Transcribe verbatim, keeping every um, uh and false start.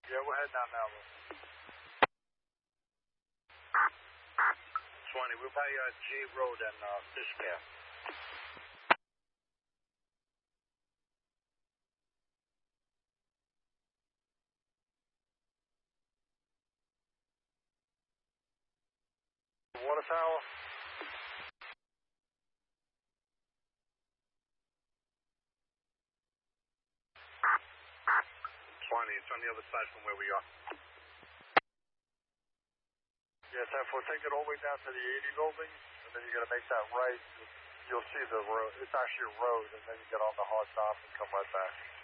Yeah, we're heading down now. twenty, we're by uh, G Road and uh, Fishcare. Water tower. twenty, it's on the other side from where we are. Yeah, ten four, take it all the way down to the eighty building, and then you're going to make that right. You'll see the road. It's actually a road, and then you get on the hard top and come right back.